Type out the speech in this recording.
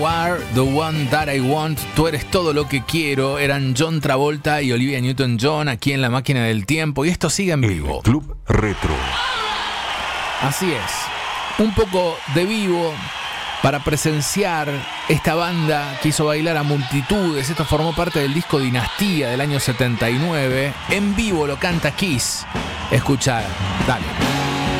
are the one that I want, tú eres todo lo que quiero, eran John Travolta y Olivia Newton-John aquí en La Máquina del Tiempo, y esto sigue en vivo. El Club Retro. Así es, un poco de vivo para presenciar esta banda que hizo bailar a multitudes. Esto formó parte del disco Dinastía del año 79. En vivo lo canta Kiss. Escuchar, dale.